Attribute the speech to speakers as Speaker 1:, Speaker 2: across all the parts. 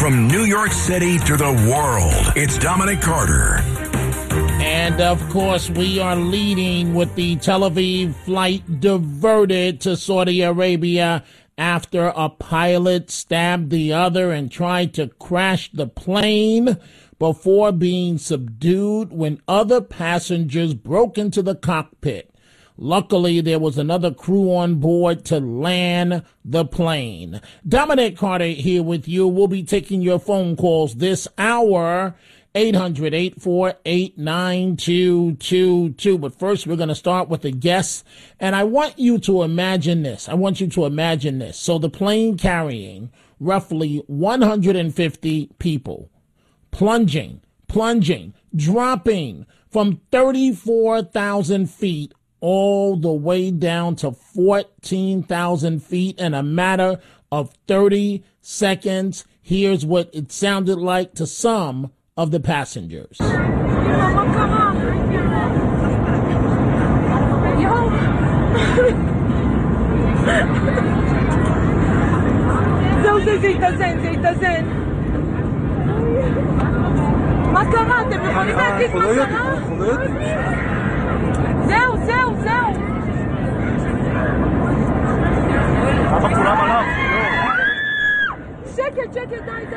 Speaker 1: From New York City to the world, it's Dominic Carter.
Speaker 2: And, of course, we are leading with the Tel Aviv flight diverted to Saudi Arabia after a pilot stabbed the other and tried to crash the plane before being subdued when other passengers broke into the cockpit. Luckily, there was another crew on board to land the plane. Dominic Carter here with you. We'll be taking your phone calls this hour, 800-848-9222. But first, we're going to start with the guests. And I want you to imagine this. So the plane carrying roughly 150 people, plunging, dropping from 34,000 feet all the way down to 14,000 feet in a matter of 30 seconds. Here's what it sounded like to some of the passengers.
Speaker 3: מה קרה? אתם יכולים להגיד מה קרה? זהו.
Speaker 4: למה כולם עליו?
Speaker 3: שקט, די.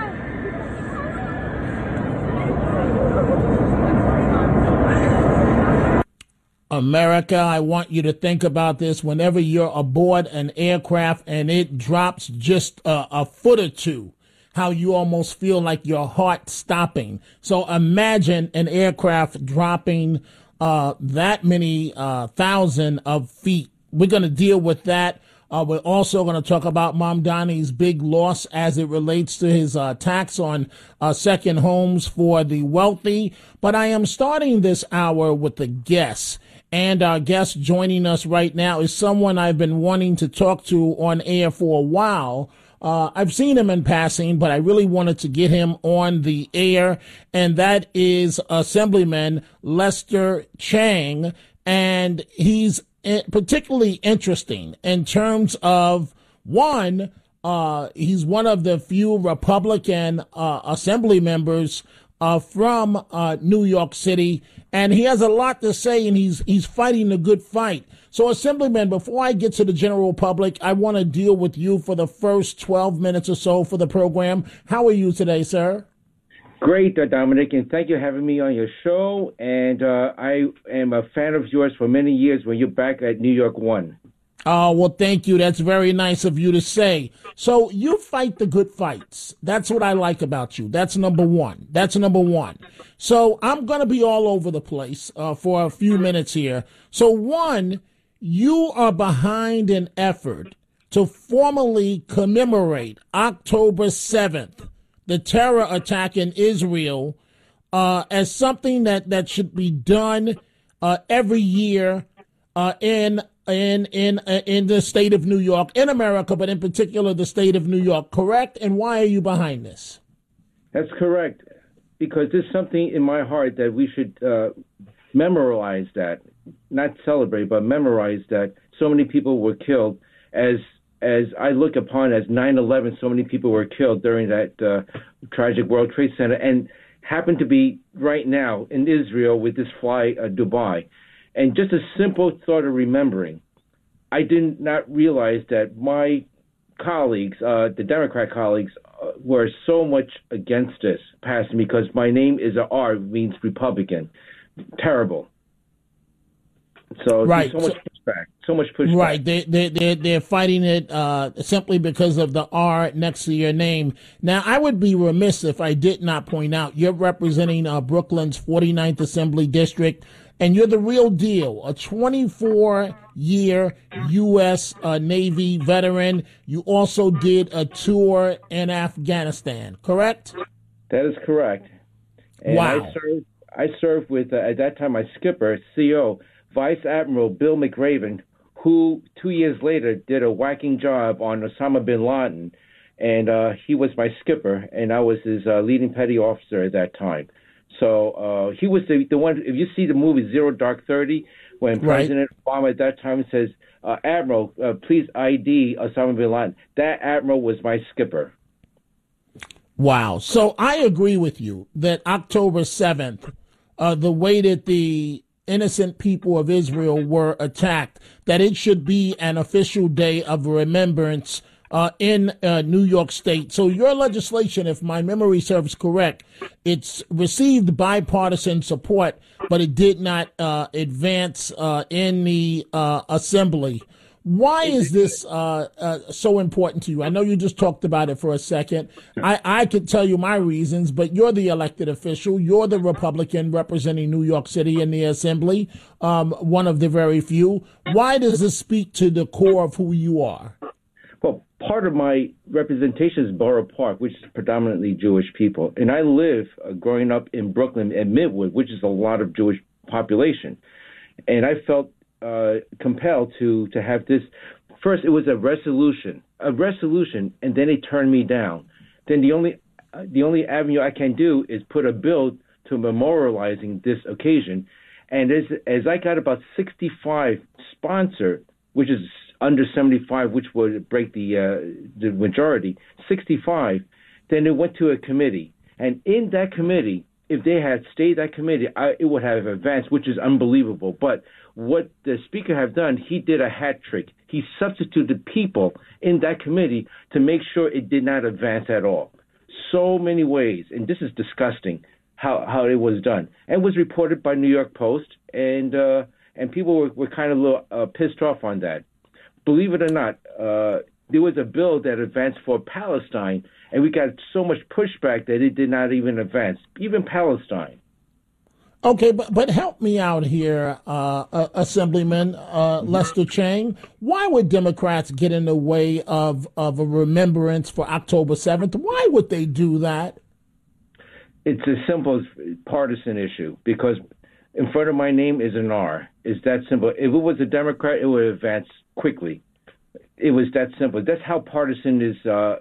Speaker 2: America, I want you to think about this whenever you're aboard an aircraft and it drops just a foot or two, how you almost feel like your heart stopping. So imagine an aircraft dropping that many thousand of feet. We're going to deal with that. We're also going to talk about Mamdani's big loss as it relates to his tax on second homes for the wealthy. But I am starting this hour with the guests. And our guest joining us right now is someone I've been wanting to talk to on air for a while. I've seen him in passing, but I really wanted to get him on the air, and that is Assemblyman Lester Chang. And he's particularly interesting in terms of, one, he's one of the few Republican assembly members from New York City, and he has a lot to say, and he's fighting a good fight. So, Assemblyman, before I get to the general public, I want to deal with you for the first 12 minutes or so for the program. How are you today, sir?
Speaker 5: Great, Dominic, and thank you for having me on your show. And I am a fan of yours for many years when you're back at New York One.
Speaker 2: Oh, well, thank you. That's very nice of you to say. So you fight the good fights. That's what I like about you. That's number one. So I'm going to be all over the place for a few minutes here. So one, you are behind an effort to formally commemorate October 7th, the terror attack in Israel, as something that should be done every year in the state of New York, in America, but in particular the state of New York, correct? And why are you behind this?
Speaker 5: That's correct, because there's something in my heart that we should memorialize that, not celebrate, but memorize that so many people were killed. As I look upon as 9/11, so many people were killed during that tragic World Trade Center, and happen to be right now in Israel with this fly, Dubai. And just a simple thought of remembering, I did not realize that my colleagues, the Democrat colleagues, were so much against this passing because my name is a R, means Republican. Terrible. So
Speaker 2: right.
Speaker 5: There's so much pushback.
Speaker 2: Right. They're fighting it simply because of the R next to your name. Now, I would be remiss if I did not point out you're representing Brooklyn's 49th Assembly District. And you're the real deal, a 24-year U.S. Navy veteran. You also did a tour in Afghanistan, correct?
Speaker 5: That is correct. And
Speaker 2: wow.
Speaker 5: I served with, at that time, my skipper, CO, Vice Admiral Bill McRaven, who 2 years later did a whacking job on Osama bin Laden. And he was my skipper, and I was his leading petty officer at that time. So he was the one. If you see the movie Zero Dark 30, when President Obama at that time says, "Admiral, please ID Osama bin Laden," that admiral was my skipper.
Speaker 2: Wow. So I agree with you that October 7th, the way that the innocent people of Israel were attacked, that it should be an official day of remembrance in New York State. So your legislation, if my memory serves correct, it's received bipartisan support, but it did not advance in the assembly. Why is this so important to you? I know you just talked about it for a second. I could tell you my reasons, but you're the elected official. You're the Republican representing New York City in the assembly, one of the very few. Why does this speak to the core of who you are?
Speaker 5: Well, part of my representation is Borough Park, which is predominantly Jewish people. And I live, growing up in Brooklyn and Midwood, which is a lot of Jewish population. And I felt compelled to have this. First, it was a resolution, and then they turned me down. Then the only avenue I can do is put a bill to memorializing this occasion. And as I got about 65 sponsored, which is under 75, which would break the majority, 65, then it went to a committee. And in that committee, if they had stayed that committee, it would have advanced, which is unbelievable. But what the speaker have done, he did a hat trick. He substituted people in that committee to make sure it did not advance at all. So many ways, and this is disgusting how it was done, and was reported by New York Post, and people were kind of a little pissed off on that. Believe it or not, there was a bill that advanced for Palestine, and we got so much pushback that it did not even advance, even Palestine.
Speaker 2: Okay, but help me out here, Assemblyman Lester Chang. Why would Democrats get in the way of a remembrance for October 7th? Why would they do that?
Speaker 5: It's as simple as partisan issue, because in front of my name is an R. It's that simple. If it was a Democrat, it would advance quickly. It was that simple. That's how partisan is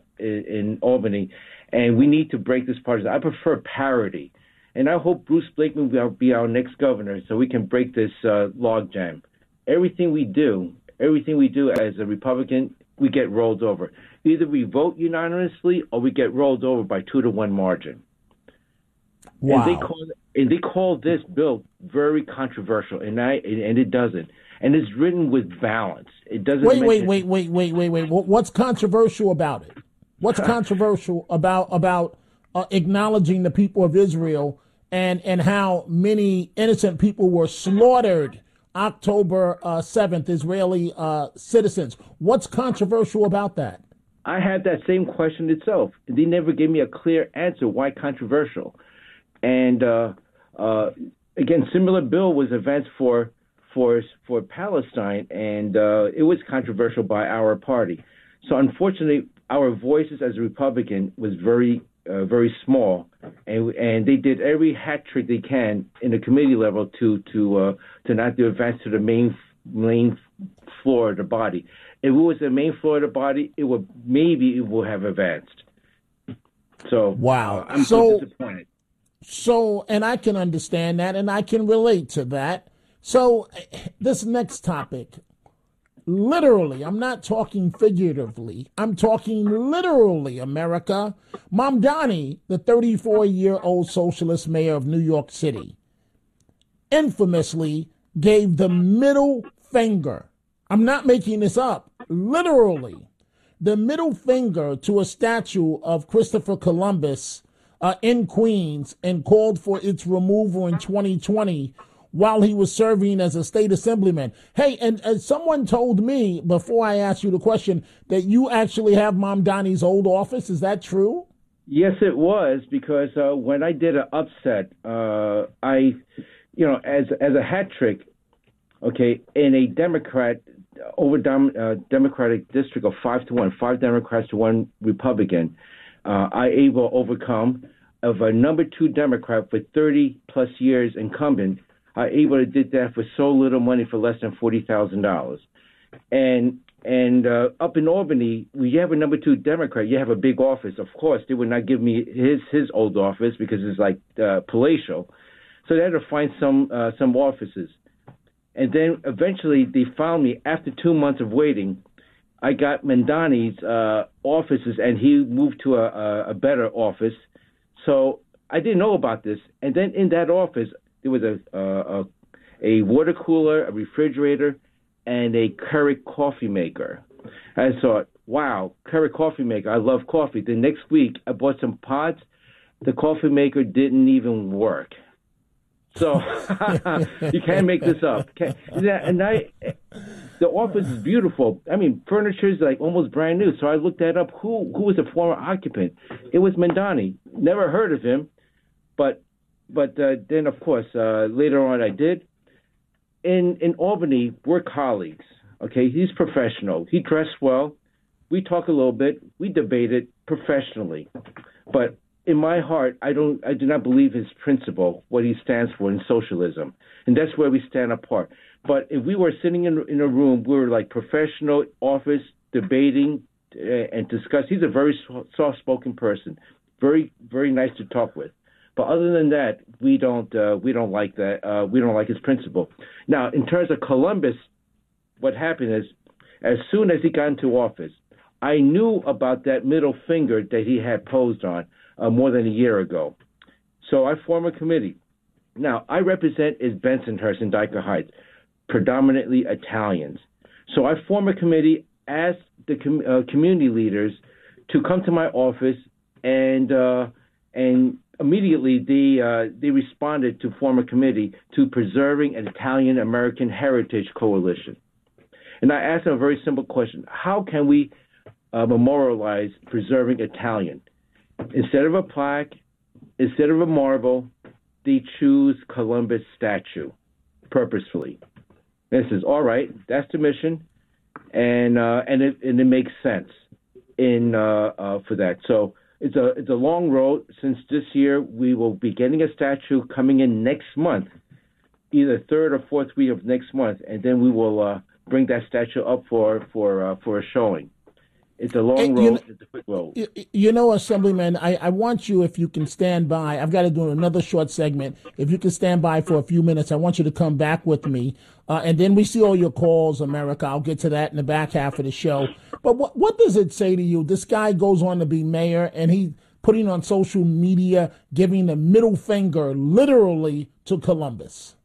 Speaker 5: in Albany, and we need to break this partisan. I prefer parity. And I hope Bruce Blakeman will be our next governor so we can break this logjam. Everything we do as a Republican, we get rolled over. Either we vote unanimously or we get rolled over by 2-1 margin.
Speaker 2: Wow.
Speaker 5: And they call this bill very controversial, and it doesn't. And it's written with balance. It doesn't.
Speaker 2: Wait. What's controversial about it? What's controversial about acknowledging the people of Israel and how many innocent people were slaughtered October 7th, Israeli citizens? What's controversial about that?
Speaker 5: I had that same question itself. They never gave me a clear answer. Why controversial? And again, similar bill was advanced for Palestine, and it was controversial by our party. So unfortunately, our voices as a Republican was very small, and they did every hat trick they can in the committee level to not do advance to the main floor of the body. If it was the main floor of the body, it would have advanced. So
Speaker 2: wow,
Speaker 5: I'm so disappointed.
Speaker 2: So, and I can understand that, and I can relate to that. So, this next topic, literally, I'm not talking figuratively, I'm talking literally, America. Mamdani, the 34-year-old socialist mayor of New York City, infamously gave the middle finger. I'm not making this up. Literally, the middle finger to a statue of Christopher Columbus in Queens and called for its removal in 2020 while he was serving as a state assemblyman. Hey, and someone told me before I asked you the question that you actually have Mamdani's old office. Is that true?
Speaker 5: Yes, it was, because when I did an upset, as a hat trick, okay, in a Democratic district of 5-1, 5 Democrats to 1 Republican, I able to overcome of a number 2 Democrat for 30 plus years incumbent. I able to did that for so little money, for less than $40,000. And up in Albany, we have a number 2 Democrat. You have a big office. Of course, they would not give me his old office because it's like palatial. So they had to find some offices. And then eventually they found me after 2 months of waiting I got Mamdani's offices, and he moved to a better office. So I didn't know about this. And then in that office, there was a water cooler, a refrigerator, and a Keurig coffee maker. I thought, wow, Keurig coffee maker. I love coffee. The next week, I bought some pods. The coffee maker didn't even work. So you can't make this up. The office is beautiful. I mean, furniture is like almost brand new. So I looked that up. Who was the former occupant? It was Mamdani. Never heard of him, but then of course later on I did. In Albany, we're colleagues. Okay, he's professional. He dressed well. We talk a little bit. We debated professionally, but in my heart, I do not believe his principle, what he stands for in socialism, and that's where we stand apart. But if we were sitting in a room, we were like professional office debating and discuss. He's a very soft-spoken person, very very nice to talk with. But other than that, we don't like that. We don't like his principle. Now, in terms of Columbus, what happened is, as soon as he got into office, I knew about that middle finger that he had posed on more than a year ago. So I formed a committee. Now, I represent is Bensonhurst and Dyker Heights, predominantly Italians. So I formed a committee, asked the community leaders to come to my office, and immediately they responded to form a committee to Preserving an Italian American Heritage Coalition. And I asked them a very simple question. How can we memorialize preserving Italian? Instead of a plaque, instead of a marble, they choose Columbus statue purposefully. And it says, all right, that's the mission, and it makes sense for that. So it's a long road. Since this year, we will be getting a statue coming in next month, either third or fourth week of next month, and then we will bring that statue up for a showing. It's a long road. It's a quick road.
Speaker 2: You know, Assemblyman, I want you, if you can stand by. I've got to do another short segment. If you can stand by for a few minutes, I want you to come back with me. And then we see all your calls, America. I'll get to that in the back half of the show. But what does it say to you? This guy goes on to be mayor, and he's putting on social media, giving the middle finger literally to Columbus.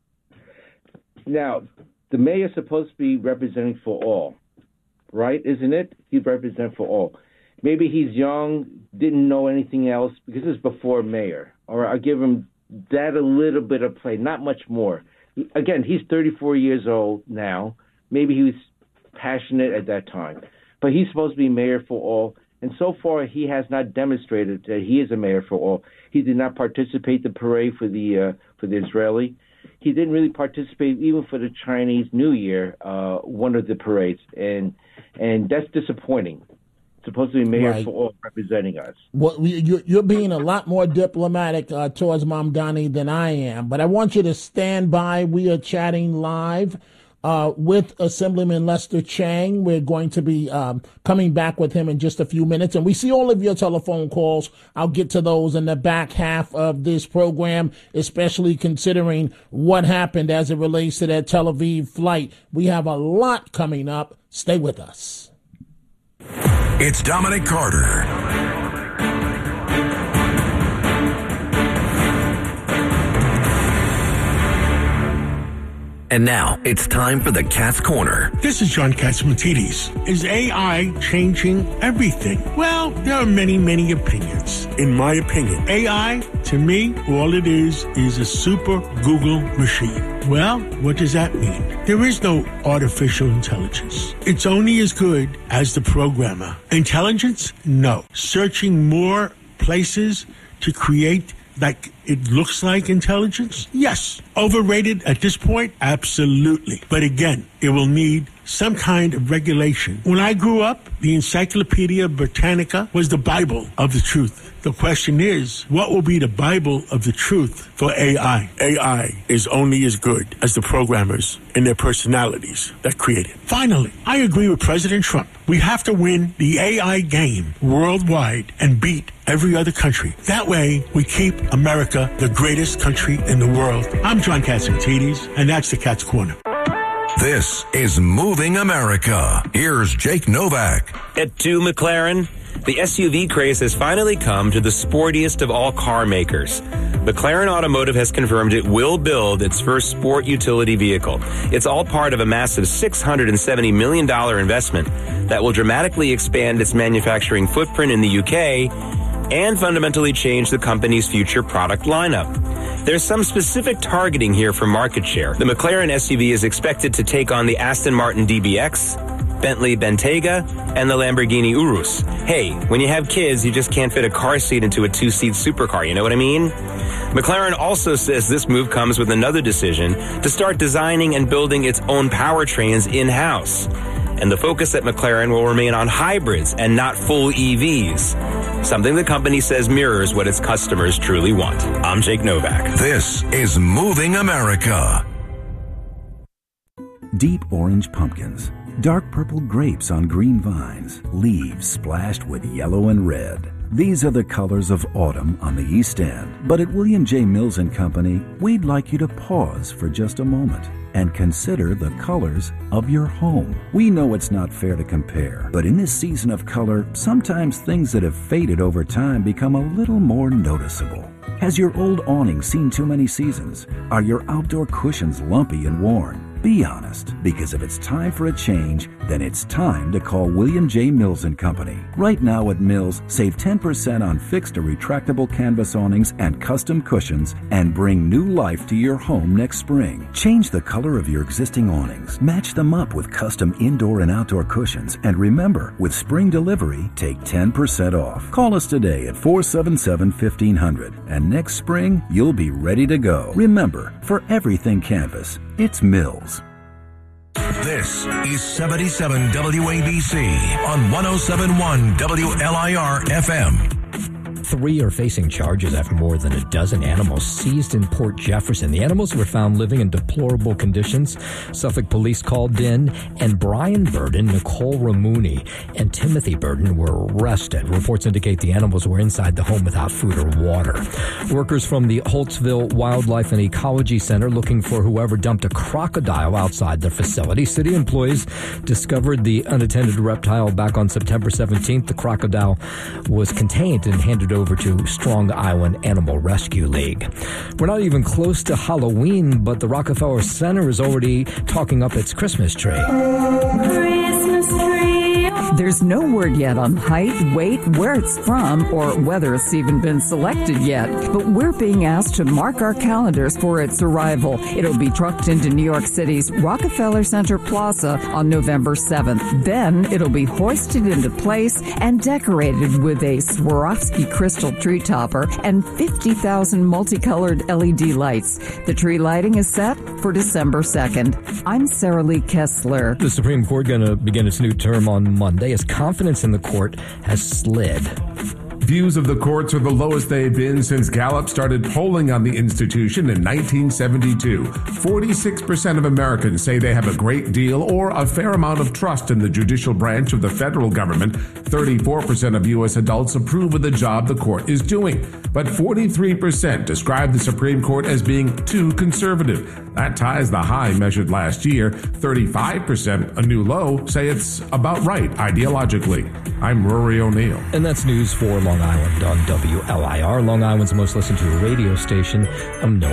Speaker 5: Now, the mayor is supposed to be representing for all. Right, isn't it? He represents for all. Maybe he's young, didn't know anything else, because it's before mayor. Or I'll give him that a little bit of play, not much more. Again, he's 34 years old now. Maybe he was passionate at that time. But he's supposed to be mayor for all. And so far, he has not demonstrated that he is a mayor for all. He did not participate in the parade for the Israeli. He didn't really participate even for the Chinese New Year, one of the parades, and that's disappointing. It's supposed to be mayor for all representing us. Well,
Speaker 2: you're being a lot more diplomatic towards Mamdani than I am, but I want you to stand by. We are chatting live with Assemblyman Lester Chang. We're going to be coming back with him in just a few minutes. And we see all of your telephone calls. I'll get to those in the back half of this program, especially considering what happened as it relates to that Tel Aviv flight. We have a lot coming up. Stay with us.
Speaker 1: It's Dominic Carter. And now, it's time for the Cat's Corner.
Speaker 4: This is John Catsimatidis. Is AI changing everything? Well, there are many, many opinions. In my opinion, AI, to me, all it is a super Google machine. Well, what does that mean? There is no artificial intelligence. It's only as good as the programmer. Intelligence? No. Searching more places to create like it looks like intelligence? Yes. Overrated at this point? Absolutely. But again, it will need some kind of regulation. When I grew up, the Encyclopedia Britannica was the Bible of the truth. The question is, what will be the Bible of the truth for AI? AI is only as good as the programmers and their personalities that create it. Finally, I agree with President Trump. We have to win the AI game worldwide and beat every other country. That way, we keep America the greatest country in the world. I'm John Catsimatidis, and that's the Cat's Corner.
Speaker 1: This is Moving America. Here's Jake Novak.
Speaker 6: At 2 McLaren, the SUV craze has finally come to the sportiest of all car makers. McLaren Automotive has confirmed it will build its first sport utility vehicle. It's all part of a massive $670 million investment that will dramatically expand its manufacturing footprint in the UK and fundamentally change the company's future product lineup. There's some specific targeting here for market share. The McLaren SUV is expected to take on the Aston Martin DBX, Bentley Bentayga, and the Lamborghini Urus. Hey, when you have kids, you just can't fit a car seat into a 2-seat supercar, you know what I mean? McLaren also says this move comes with another decision to start designing and building its own powertrains in-house. And the focus at McLaren will remain on hybrids and not full EVs, something the company says mirrors what its customers truly want. I'm Jake Novak.
Speaker 1: This is Moving America.
Speaker 7: Deep orange pumpkins, dark purple grapes on green vines, leaves splashed with yellow and red. These are the colors of autumn on the East End. But at William J. Mills & Company, we'd like you to pause for just a moment and consider the colors of your home. We know it's not fair to compare, but in this season of color, sometimes things that have faded over time become a little more noticeable. Has your old awning seen too many seasons? Are your outdoor cushions lumpy and worn? Be honest, because if it's time for a change, then it's time to call William J. Mills & Company. Right now at Mills, save 10% on fixed or retractable canvas awnings and custom cushions and bring new life to your home next spring. Change the color of your existing awnings, match them up with custom indoor and outdoor cushions, and remember, with spring delivery, take 10% off. Call us today at 477-1500, and next spring, you'll be ready to go. Remember, for everything canvas, it's Mills.
Speaker 1: This is 77 WABC on 107.1 WLIR FM.
Speaker 8: 3 are facing charges after more than a dozen animals seized in Port Jefferson. The animals were found living in deplorable conditions. Suffolk police called in, and Brian Burden, Nicole Ramuni, and Timothy Burden were arrested. Reports indicate the animals were inside the home without food or water. Workers from the Holtzville Wildlife and Ecology Center looking for whoever dumped a crocodile outside their facility. City employees discovered the unattended reptile back on September 17th. The crocodile was contained and handed over to Strong Island Animal Rescue League. We're not even close to Halloween, but the Rockefeller Center is already talking up its Christmas tree.
Speaker 3: Christmas tree.
Speaker 9: There's no word yet on height, weight, where it's from, or whether it's even been selected yet. But we're being asked to mark our calendars for its arrival. It'll be trucked into New York City's Rockefeller Center Plaza on November 7th. Then it'll be hoisted into place and decorated with a Swarovski crystal tree topper and 50,000 multicolored LED lights. The tree lighting is set for December 2nd. I'm Sarah Lee Kessler.
Speaker 8: The Supreme Court going to begin its new term on Monday as confidence in the court has slid.
Speaker 10: Views of the courts are the lowest they've been since Gallup started polling on the institution in 1972. 46% of Americans say they have a great deal or a fair amount of trust in the judicial branch of the federal government. 34% of U.S. adults approve of the job the court is doing. But 43% describe the Supreme Court as being too conservative. That ties the high measured last year. 35%, a new low, say it's about right ideologically. I'm Rory O'Neill.
Speaker 8: And that's news for Long Island on WLIR, Long Island's most listened to radio station. I'm Noah